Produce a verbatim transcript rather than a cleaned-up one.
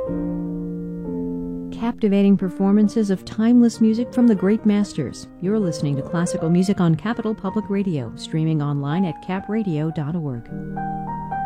Captivating performances of timeless music from the great masters. You're listening to classical music on Capital Public Radio, streaming online at cap radio dot org.